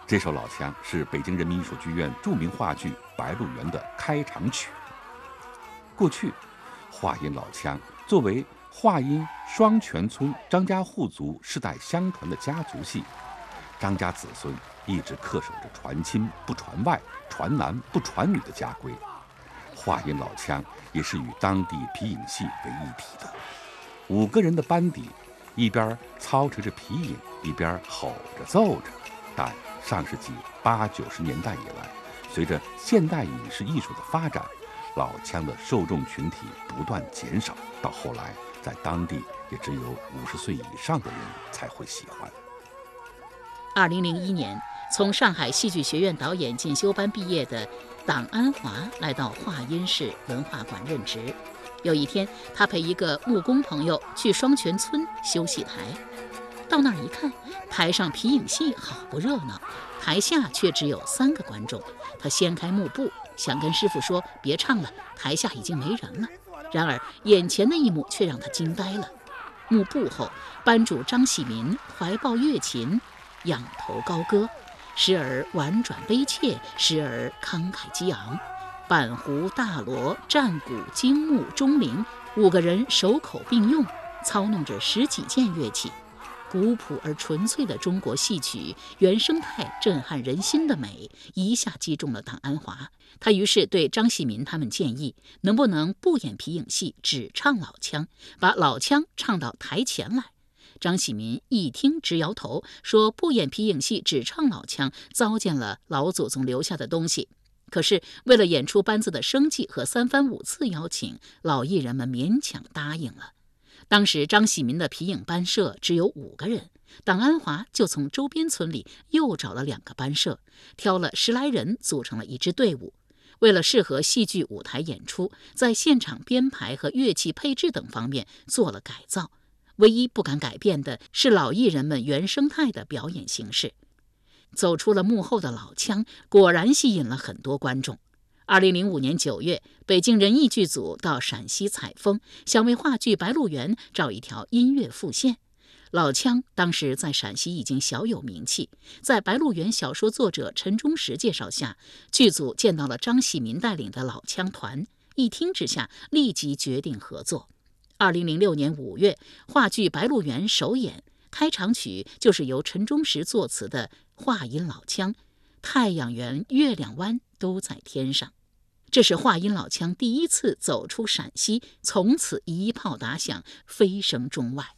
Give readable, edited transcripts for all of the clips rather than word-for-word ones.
这首老腔是北京人民艺术剧院著名话剧《白鹿原》的开场曲。过去，话音老腔作为话音双泉村张家户族世代相传的家族戏，张家子孙一直恪守着传亲不传外、传男不传女的家规。话音老腔也是与当地皮影戏为一体的，5个人的班底，一边操持着皮影，一边吼着奏着。但上世纪80、90年代以来，随着现代影视艺术的发展，老腔的受众群体不断减少，到后来在当地也只有50岁以上的人才会喜欢。 2001年，从上海戏剧学院导演进修班毕业的党安华来到华阴市文化馆任职。有一天，他陪一个木工朋友去双泉村修戏台。到那儿一看，台上皮影戏好不热闹，台下却只有3个观众。他掀开幕布，想跟师傅说别唱了，台下已经没人了。然而眼前的一幕却让他惊呆了。幕布后，班主张喜民怀抱乐琴，仰头高歌，时而婉转悲切，时而慷慨激昂。板胡、大锣、战鼓、京木、钟铃，5个人手口并用，操弄着10几件乐器。古朴而纯粹的中国戏曲原生态震撼人心的美一下击中了党安华。他于是对张喜民他们建议，能不能不演皮影戏，只唱老腔，把老腔唱到台前来。张喜民一听直摇头，说不演皮影戏，只唱老腔，糟践了老祖宗留下的东西。可是为了演出班子的生计和3番5次邀请，老艺人们勉强答应了。当时张喜民的皮影班社只有5个人，党安华就从周边村里又找了2个班社，挑了10来人组成了一支队伍。为了适合戏剧舞台演出，在现场编排和乐器配置等方面做了改造。唯一不敢改变的是老艺人们原生态的表演形式。走出了幕后的老腔，果然吸引了很多观众。2005年9月，北京人艺剧组到陕西采风，想为话剧《白鹿原》找一条音乐副线。老腔当时在陕西已经小有名气，在《白鹿原》小说作者陈忠实介绍下，剧组见到了张喜民带领的老腔团，一听之下立即决定合作。2006年5月，话剧《白鹿原》首演，开场曲就是由陈忠实作词的话音老腔，太阳圆、月亮弯都在天上。这是话音老腔第一次走出陕西，从此一炮打响，飞升中外。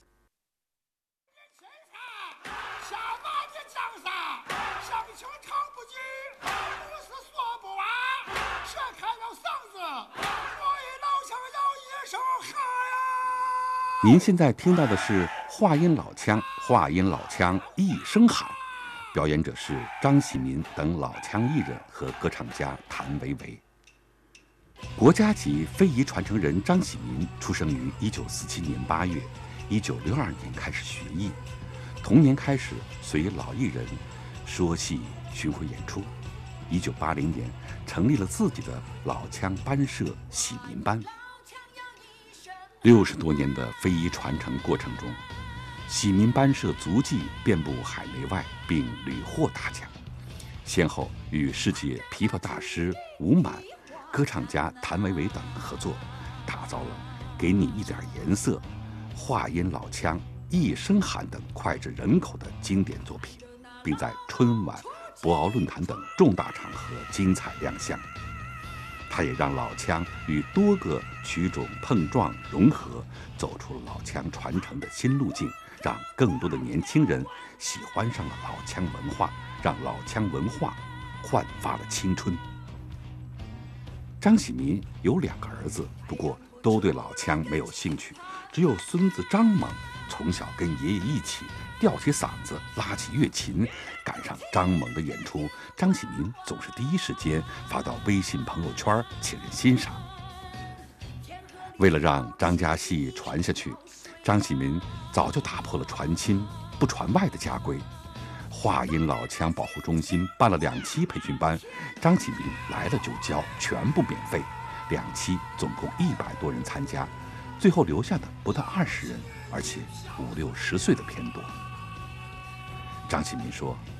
您现在听到的是话音老腔，话音老腔一声喊，表演者是张喜民等老腔艺人和歌唱家谭维维。国家级非遗传承人张喜民出生于1947年8月，1962年开始学艺，同年开始随老艺人说戏巡回演出。1980年成立了自己的老腔班社喜民班。60多年的非遗传承过程中，喜民班社足迹遍布海内外，并屡获大奖，先后与世界琵琶大师吴满、歌唱家谭维维等合作，打造了《给你一点颜色》、话音老腔、一声喊等脍炙人口的经典作品，并在春晚、博鳌论坛等重大场合精彩亮相。他也让老腔与多个曲种碰撞融合，走出了老腔传承的新路径，让更多的年轻人喜欢上了老腔文化，让老腔文化焕发了青春。张喜民有2个儿子，不过都对老腔没有兴趣，只有孙子张猛从小跟爷爷一起吊起嗓子，拉起乐琴。赶上张猛的演出，张喜民总是第一时间发到微信朋友圈，请人欣赏。为了让张家戏传下去，张喜民早就打破了传亲不传外的家规。话音老腔保护中心办了2期培训班，张喜民来了就教，全部免费。2期总共100多人参加，最后留下的不到20人，而且50、60岁的偏多。张喜民说，